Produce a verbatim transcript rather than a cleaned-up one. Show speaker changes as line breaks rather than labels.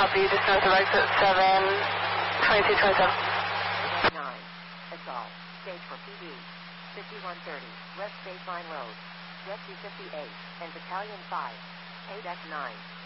Copy, just north of exit seven, twenty-two twenty-seven.
nine, Assault, stage for P D, fifty-one thirty, West Baseline Road, Jet two fifty-eight, and Battalion five, A D E C nine.